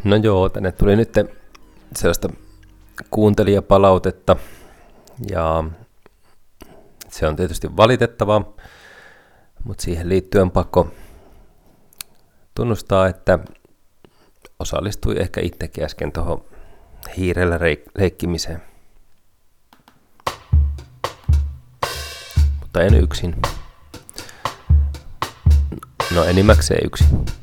No joo, tänne tuli nyt sellaista kuuntelijapalautetta ja se on tietysti valitettavaa, mutta siihen liittyen pakko tunnustaa, että osallistui ehkä itsekin äsken tuohon hiirellä leikkimiseen. Mutta en yksin. No enimmäkseen yksin.